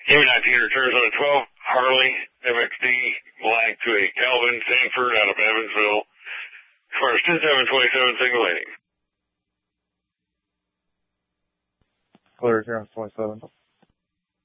A19 returns on a 12 Harley MXD black to a Calvin Sanford out of Evansville. Cars 10-7-27 single lane. Clear 027.